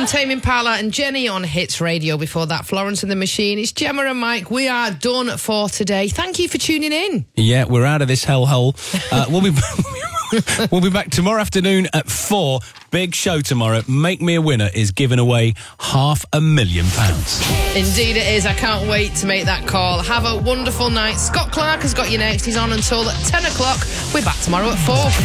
Tame Impala and Jenny on Hits Radio. Before that, Florence and the Machine. It's Gemma and Mike. We are done for today. Thank you for tuning in. Yeah, we're out of this hellhole. We'll be back tomorrow afternoon at 4. Big show tomorrow. Make Me a Winner is giving away £500,000. Indeed it is. I can't wait to make that call. Have a wonderful night. Scott Clark has got you next. He's on until 10 o'clock. We're back tomorrow at 4.